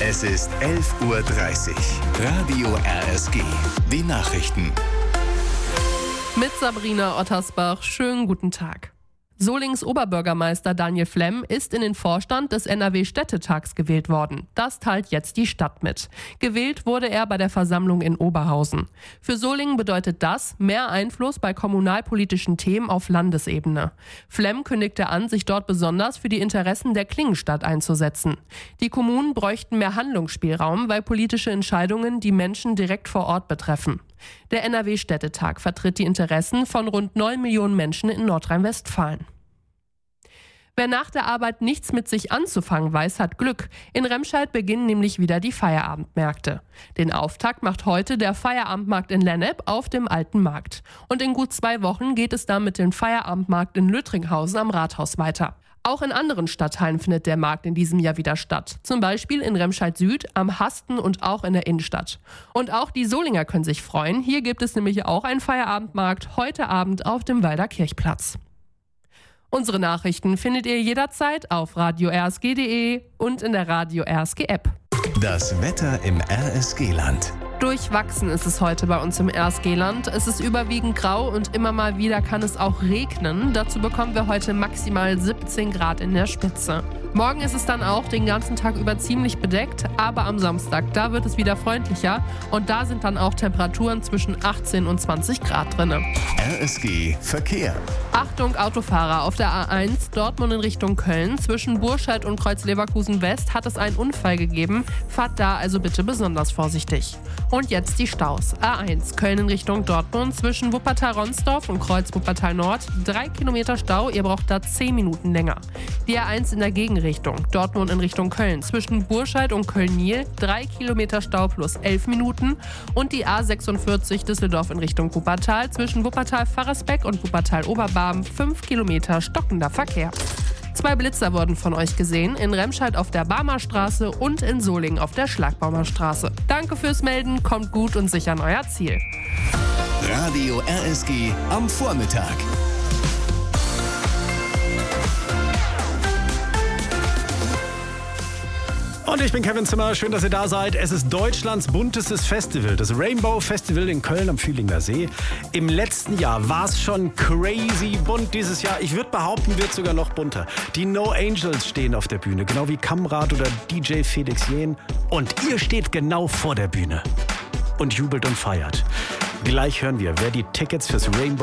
Es ist 11:30 Uhr. Radio RSG. Die Nachrichten. Mit Sabrina Ottersbach. Schönen guten Tag. Solings Oberbürgermeister Daniel Flemm ist in den Vorstand des NRW-Städtetags gewählt worden. Das teilt jetzt die Stadt mit. Gewählt wurde er bei der Versammlung in Oberhausen. Für Solingen bedeutet das mehr Einfluss bei kommunalpolitischen Themen auf Landesebene. Flemm kündigte an, sich dort besonders für die Interessen der Klingenstadt einzusetzen. Die Kommunen bräuchten mehr Handlungsspielraum, weil politische Entscheidungen die Menschen direkt vor Ort betreffen. Der NRW-Städtetag vertritt die Interessen von rund 9 Millionen Menschen in Nordrhein-Westfalen. Wer nach der Arbeit nichts mit sich anzufangen weiß, hat Glück. In Remscheid beginnen nämlich wieder die Feierabendmärkte. Den Auftakt macht heute der Feierabendmarkt in Lennep auf dem Alten Markt. Und in gut 2 Wochen geht es dann mit dem Feierabendmarkt in Lüttringhausen am Rathaus weiter. Auch in anderen Stadtteilen findet der Markt in diesem Jahr wieder statt. Zum Beispiel in Remscheid Süd, am Hasten und auch in der Innenstadt. Und auch die Solinger können sich freuen. Hier gibt es nämlich auch einen Feierabendmarkt heute Abend auf dem Walder Kirchplatz. Unsere Nachrichten findet ihr jederzeit auf radio-rsg.de und in der Radio RSG App. Das Wetter im RSG-Land. Durchwachsen ist es heute bei uns im RSG-Land. Es ist überwiegend grau und immer mal wieder kann es auch regnen. Dazu bekommen wir heute maximal 17 Grad in der Spitze. Morgen ist es dann auch den ganzen Tag über ziemlich bedeckt, aber am Samstag, da wird es wieder freundlicher und da sind dann auch Temperaturen zwischen 18 und 20 Grad drin. RSG Verkehr. Achtung Autofahrer, auf der A1 Dortmund in Richtung Köln. Zwischen Burscheid und Kreuz-Leverkusen West hat es einen Unfall gegeben. Fahrt da also bitte besonders vorsichtig. Und jetzt die Staus. A1 Köln in Richtung Dortmund. Zwischen Wuppertal-Ronsdorf und Kreuz-Wuppertal Nord 3 Kilometer Stau. Ihr braucht da 10 Minuten länger. Die A1 in der Gegenrichtung. Dortmund in Richtung Köln. Zwischen Burscheid und Köln-Niel 3 Kilometer Stau plus 11 Minuten. Und die A46 Düsseldorf in Richtung Wuppertal. Zwischen Wuppertal-Farresbeck und Wuppertal-Oberbarm 5 Kilometer stockender Verkehr. 2 Blitzer wurden von euch gesehen, in Remscheid auf der Barmer Straße und in Solingen auf der Schlagbaumer Straße. Danke fürs Melden, kommt gut und sicher an euer Ziel. Radio RSG am Vormittag. Und ich bin Kevin Zimmer, schön, dass ihr da seid. Es ist Deutschlands buntestes Festival, das Rainbow Festival in Köln am Fühlinger See. Im letzten Jahr war es schon crazy bunt. Dieses Jahr, ich würde behaupten, wird sogar noch bunter. Die No Angels stehen auf der Bühne, genau wie Kamrat oder DJ Felix Jähn. Und ihr steht genau vor der Bühne und jubelt und feiert. Gleich hören wir, wer die Tickets fürs Rainbow